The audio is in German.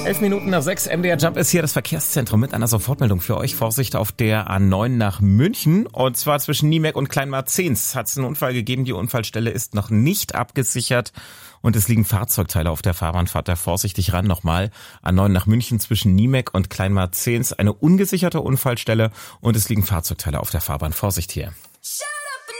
11:05 MDR Jump ist hier das Verkehrszentrum mit einer Sofortmeldung für euch. Vorsicht auf der A9 nach München. Und zwar zwischen Niemek und Kleinmarzens hat es einen Unfall gegeben. Die Unfallstelle ist noch nicht abgesichert. Und es liegen Fahrzeugteile auf der Fahrbahn. Fahrt da vorsichtig ran. Nochmal A9 nach München zwischen Niemek und Kleinmarzens. Eine ungesicherte Unfallstelle. Und es liegen Fahrzeugteile auf der Fahrbahn. Vorsicht hier.